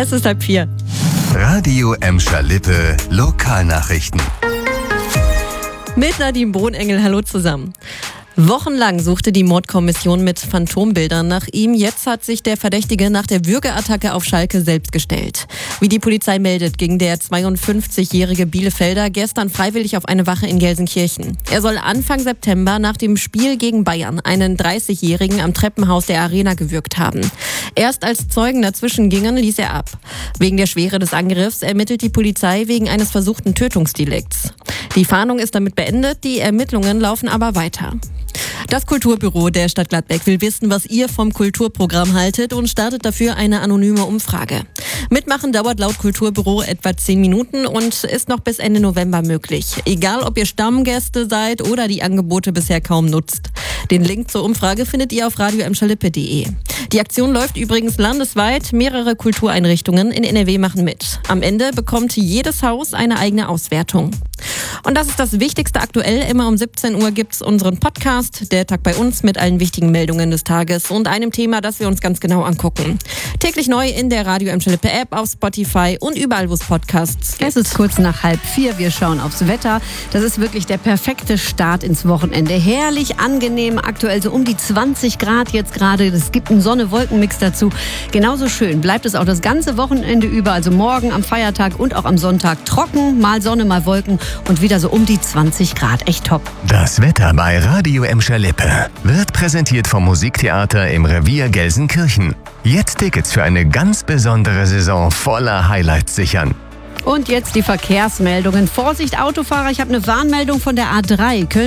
Es ist 3:30. Radio Emscher-Lippe Lokalnachrichten. Mit Nadine Bohnengel, hallo zusammen. Wochenlang suchte die Mordkommission mit Phantombildern nach ihm. Jetzt hat sich der Verdächtige nach der Würgeattacke auf Schalke selbst gestellt. Wie die Polizei meldet, ging der 52-jährige Bielefelder gestern freiwillig auf eine Wache in Gelsenkirchen. Er soll Anfang September nach dem Spiel gegen Bayern einen 30-jährigen am Treppenhaus der Arena gewürgt haben. Erst als Zeugen dazwischen gingen, ließ er ab. Wegen der Schwere des Angriffs ermittelt die Polizei wegen eines versuchten Tötungsdelikts. Die Fahndung ist damit beendet, die Ermittlungen laufen aber weiter. Das Kulturbüro der Stadt Gladbeck will wissen, was ihr vom Kulturprogramm haltet und startet dafür eine anonyme Umfrage. Mitmachen dauert laut Kulturbüro etwa 10 Minuten und ist noch bis Ende November möglich. Egal, ob ihr Stammgäste seid oder die Angebote bisher kaum nutzt. Den Link zur Umfrage findet ihr auf radioemscherlippe.de. Die Aktion läuft übrigens landesweit. Mehrere Kultureinrichtungen in NRW machen mit. Am Ende bekommt jedes Haus eine eigene Auswertung. Und das ist das Wichtigste aktuell. Immer um 17 Uhr gibt's unseren Podcast, der Tag bei uns, mit allen wichtigen Meldungen des Tages und einem Thema, das wir uns ganz genau angucken. Täglich neu in der Radio Emscher-Lippe App, auf Spotify und überall, wo es Podcasts gibt. Es ist kurz nach 3:30. Wir schauen aufs Wetter. Das ist wirklich der perfekte Start ins Wochenende. Herrlich angenehm, aktuell so um die 20 Grad jetzt gerade. Es gibt einen Sonne-Wolken-Mix dazu. Genauso schön bleibt es auch das ganze Wochenende über. Also morgen am Feiertag und auch am Sonntag trocken. Mal Sonne, mal Wolken und wieder so um die 20 Grad. Echt top. Das Wetter bei Radio Emscher-Lippe wird präsentiert vom Musiktheater im Revier Gelsenkirchen. Jetzt Tickets für eine ganz besondere Saison voller Highlights sichern. Und jetzt die Verkehrsmeldungen. Vorsicht Autofahrer, ich habe eine Warnmeldung von der A3.